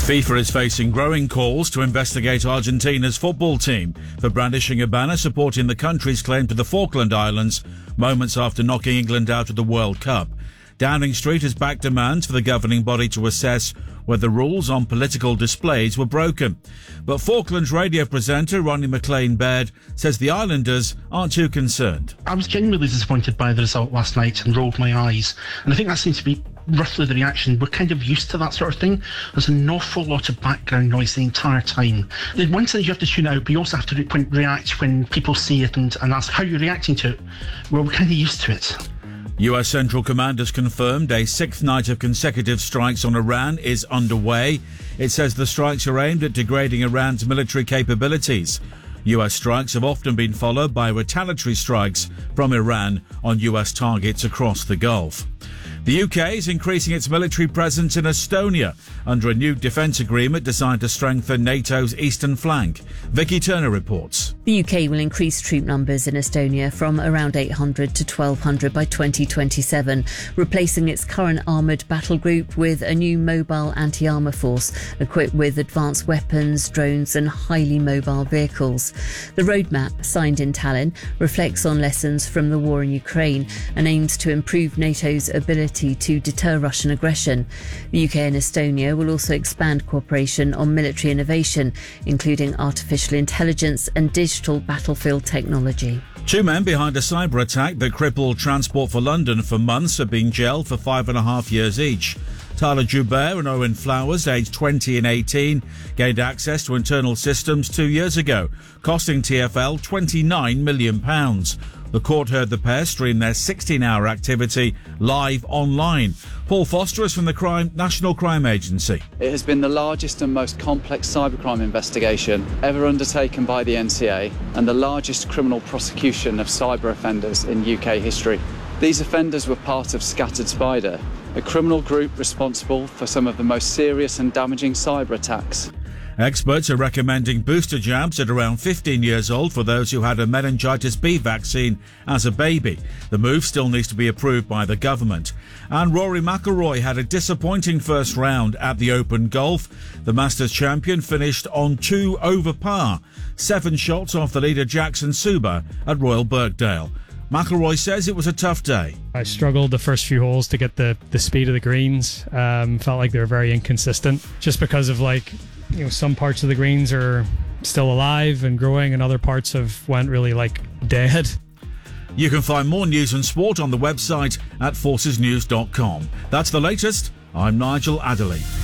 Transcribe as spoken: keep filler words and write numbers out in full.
FIFA is facing growing calls to investigate Argentina's football team for brandishing a banner supporting the country's claim to the Falkland Islands moments after knocking England out of the World Cup. Downing Street has backed demands for the governing body to assess whether rules on political displays were broken. But Falklands radio presenter Ronnie McLean-Baird says the Islanders aren't too concerned. I was genuinely disappointed by the result last night and rolled my eyes. And I think that seems to be roughly the reaction. We're kind of used to that sort of thing. There's an awful lot of background noise the entire time. The one thing you have to tune out, but you also have to re- react when people see it and, and ask how you're reacting to it. Well, we're kind of used to it. U S Central Command has confirmed a sixth night of consecutive strikes on Iran is underway. It says the strikes are aimed at degrading Iran's military capabilities. U S strikes have often been followed by retaliatory strikes from Iran on U S targets across the Gulf. The U K is increasing its military presence in Estonia under a new defence agreement designed to strengthen NATO's eastern flank. Vicky Turner reports. The U K will increase troop numbers in Estonia from around eight hundred to twelve hundred by twenty twenty-seven, replacing its current armoured battle group with a new mobile anti-armour force equipped with advanced weapons, drones and highly mobile vehicles. The roadmap, signed in Tallinn, reflects on lessons from the war in Ukraine and aims to improve NATO's ability to deter Russian aggression. The U K and Estonia will also expand cooperation on military innovation, including artificial intelligence and digital battlefield technology. Two men behind a cyber attack that crippled Transport for London for months are being jailed for five and a half years each. Tyler Joubert and Owen Flowers, aged twenty and eighteen, gained access to internal systems two years ago, costing T F L twenty-nine million pounds. The court heard the pair stream their sixteen-hour activity live online. Paul Foster is from the Crime, National Crime Agency. It has been the largest and most complex cybercrime investigation ever undertaken by the N C A and the largest criminal prosecution of cyber offenders in U K history. These offenders were part of Scattered Spider, a criminal group responsible for some of the most serious and damaging cyber attacks. Experts are recommending booster jabs at around fifteen years old for those who had a meningitis B vaccine as a baby. The move still needs to be approved by the government. And Rory McIlroy had a disappointing first round at the Open Golf. The Masters champion finished on two over par, seven shots off the leader Jackson Suba at Royal Birkdale. McIlroy says it was a tough day. I struggled the first few holes to get the, the speed of the greens. Um, felt like they were very inconsistent just because of like, you know, some parts of the greens are still alive and growing and other parts have went really like dead. You can find more news and sport on the website at forces news dot com. That's the latest. I'm Nigel Adderley.